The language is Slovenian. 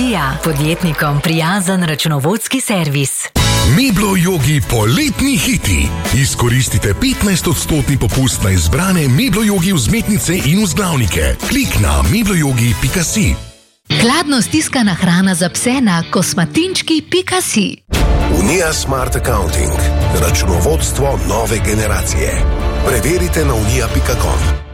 Pikasija, podjetnikom prijazen računovodski servis. Meblo Yogi poletni hiti. Izkoristite 15% popust na izbrane Meblo Yogi vzmetnice in vzglavnike. Klik na mebloyogi.si. Hladno stiskana hrana za pse na kosmatinčki.si. Unija Smart Accounting. Računovodstvo nove generacije. Preverite na unija.com.